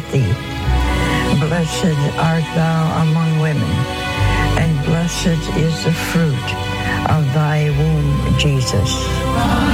thee. Blessed art thou among women, and blessed is the fruit of thy womb, Jesus.